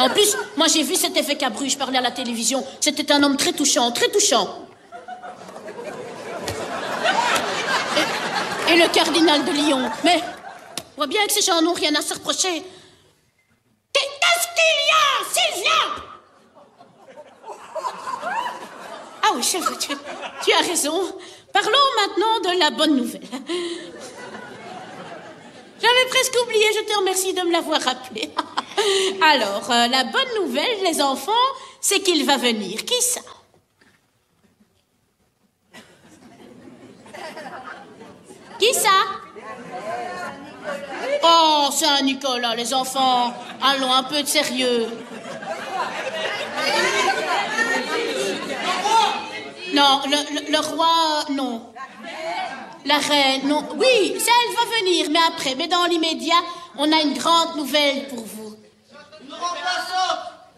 En plus, moi j'ai vu cet évêque à Bruges parler à la télévision. C'était un homme très touchant, très touchant. Et le cardinal de Lyon. Mais, on voit bien que ces gens n'ont rien à se reprocher. Qu'est-ce qu'il y a, Sylvia? Ah oui, c'est vrai, tu as raison. Parlons maintenant de la bonne nouvelle. J'avais presque oublié, je te remercie de me l'avoir rappelé. Alors, la bonne nouvelle, les enfants, c'est qu'il va venir. Qui ça? Qui ça? Oh, c'est un Nicolas, les enfants. Allons, un peu de sérieux. Non, le roi, non. La reine, non. Oui, ça, elle va venir, mais après. Mais dans l'immédiat, on a une grande nouvelle pour vous. Une remplaçante.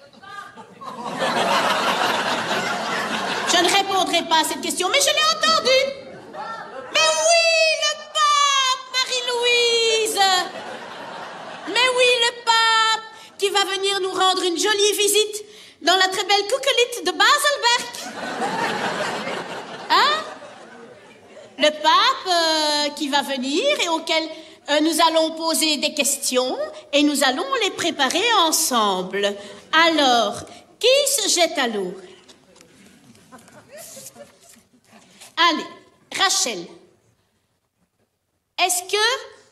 Je ne répondrai pas à cette question, mais je l'ai entendue. Mais oui, le pape, Marie-Louise. Mais oui, le pape, qui va venir nous rendre une jolie visite dans la très belle Kukelite de Baselberg. Hein? Le pape qui va venir et auquel nous allons poser des questions et nous allons les préparer ensemble. Alors, qui se jette à l'eau? Allez, Rachel. Est-ce que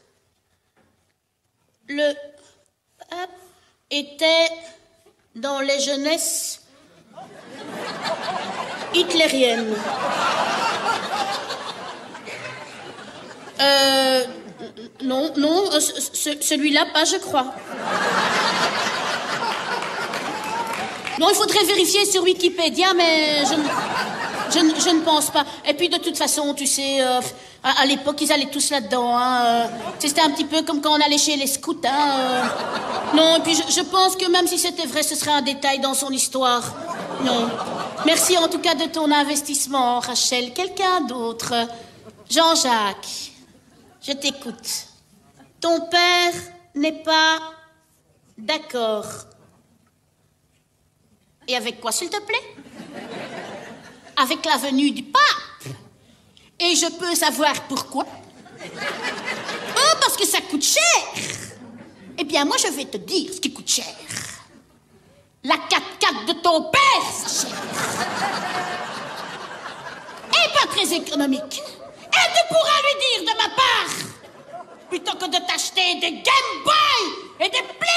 le pape était dans les jeunesses hitlériennes? Non, celui-là, pas, je crois. Non, il faudrait vérifier sur Wikipédia, mais je ne pense pas. Et puis, de toute façon, tu sais, à l'époque, ils allaient tous là-dedans. Hein, c'était un petit peu comme quand on allait chez les scouts. Hein, Non, et puis je pense que même si c'était vrai, ce serait un détail dans son histoire. Non. Merci en tout cas de ton investissement, Rachel. Quelqu'un d'autre? Jean-Jacques, je t'écoute. Ton père n'est pas d'accord. Et avec quoi, s'il te plaît? Avec la venue du pape. Et je peux savoir pourquoi? Oh, parce que ça coûte cher. Eh bien, moi, je vais te dire ce qui coûte cher. La 4x4 de ton père, c'est cher. Et pas très économique. Et tu pourras lui dire de ma part, plutôt que de t'acheter des Game Boy et des